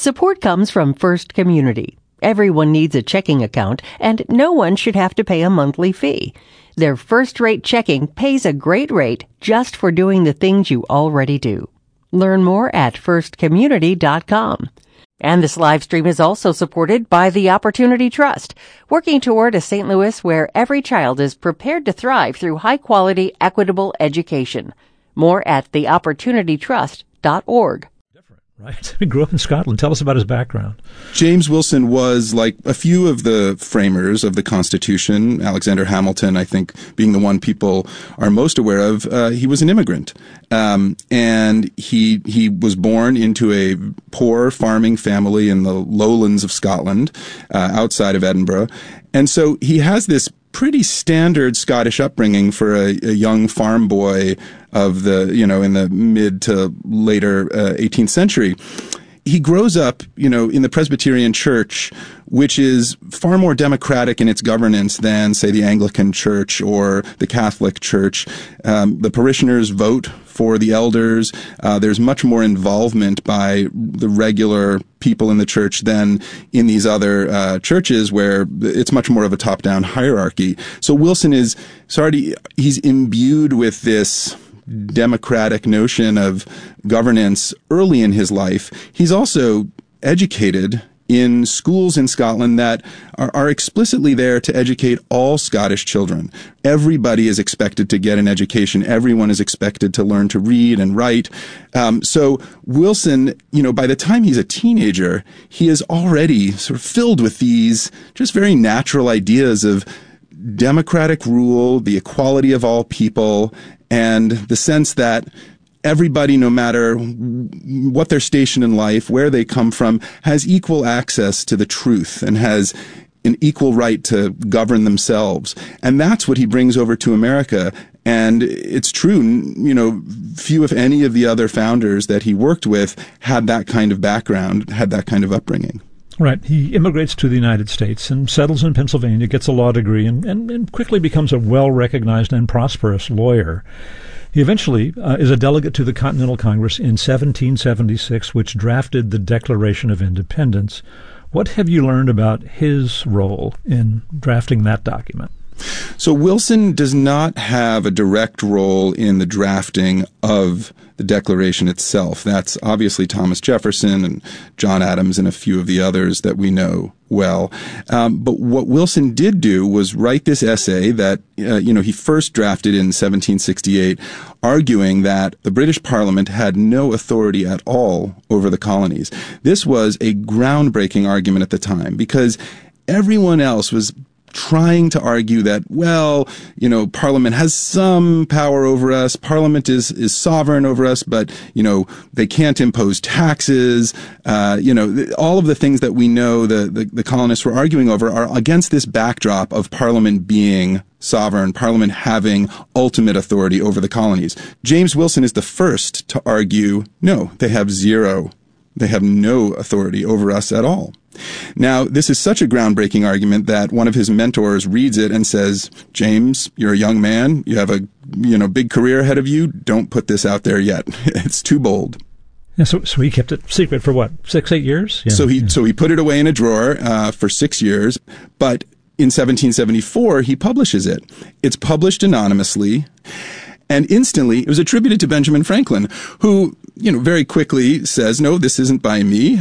Support comes from First Community. Everyone needs a checking account, and no one should have to pay a monthly fee. Their first-rate checking pays a great rate just for doing the things you already do. Learn more at firstcommunity.com. And this live stream is also supported by the Opportunity Trust, working toward a St. Louis where every child is prepared to thrive through high-quality, equitable education. More at theopportunitytrust.org. Right. He grew up in Scotland. Tell us about his background. James Wilson was, like a few of the framers of the Constitution, Alexander Hamilton, I think, being the one people are most aware of, he was an immigrant. And he was born into a poor farming family in the lowlands of Scotland, outside of Edinburgh. And so he has this pretty standard Scottish upbringing for a young farm boy of the, in the mid to later 18th century. He grows up, in the Presbyterian Church, which is far more democratic in its governance than, say, the Anglican Church or the Catholic Church. The parishioners vote for the elders. There's much more involvement by the regular people in the church than in these other churches where it's much more of a top-down hierarchy. So Wilson he's imbued with this democratic notion of governance early in his life. He's also educated in schools in Scotland that are explicitly there to educate all Scottish children. Everybody is expected to get an education. Everyone is expected to learn to read and write. So Wilson, by the time he's a teenager, he is already sort of filled with these just very natural ideas of democratic rule, the equality of all people, and the sense that everybody, no matter what their station in life, where they come from, has equal access to the truth and has an equal right to govern themselves. And that's what he brings over to America. And it's true, few, if any, of the other founders that he worked with had that kind of background, had that kind of upbringing. Right. He immigrates to the United States and settles in Pennsylvania, gets a law degree, and quickly becomes a well-recognized and prosperous lawyer. He eventually is a delegate to the Continental Congress in 1776, which drafted the Declaration of Independence. What have you learned about his role in drafting that document? So Wilson does not have a direct role in the drafting of the Declaration itself. That's obviously Thomas Jefferson and John Adams and a few of the others that we know well. But what Wilson did do was write this essay that, he first drafted in 1768, arguing that the British Parliament had no authority at all over the colonies. This was a groundbreaking argument at the time because everyone else was trying to argue that, Parliament has some power over us. Parliament is sovereign over us, but, they can't impose taxes. All of the things that we know the colonists were arguing over are against this backdrop of Parliament being sovereign, Parliament having ultimate authority over the colonies. James Wilson is the first to argue, no, they have no authority over us at all. Now, this is such a groundbreaking argument that one of his mentors reads it and says, James, you're a young man. You have a, big career ahead of you. Don't put this out there yet. It's too bold. Yeah, so he kept it secret for what, 6-8 years? Yeah. So he put it away in a drawer for 6 years. But in 1774, he publishes it. It's published anonymously. And instantly, it was attributed to Benjamin Franklin, who, very quickly says, no, this isn't by me.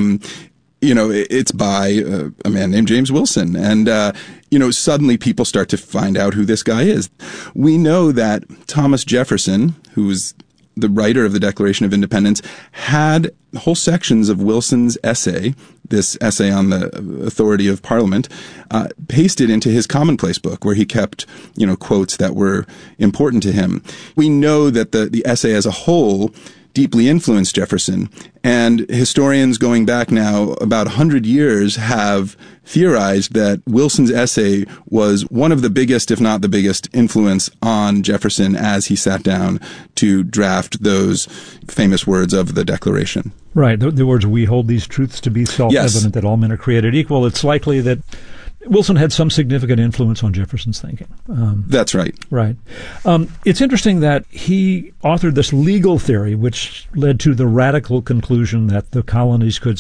It's by a man named James Wilson. And, suddenly people start to find out who this guy is. We know that Thomas Jefferson, who was the writer of the Declaration of Independence, had whole sections of Wilson's essay, this essay on the authority of Parliament, pasted into his commonplace book where he kept, quotes that were important to him. We know that the essay as a whole deeply influenced Jefferson, and historians going back now about 100 years have theorized that Wilson's essay was one of the biggest, if not the biggest, influence on Jefferson as he sat down to draft those famous words of the Declaration. Right. The words, we hold these truths to be self-evident, that all men are created equal. It's likely that Wilson had some significant influence on Jefferson's thinking. That's right. Right. It's interesting that he authored this legal theory, which led to the radical conclusion that the colonies could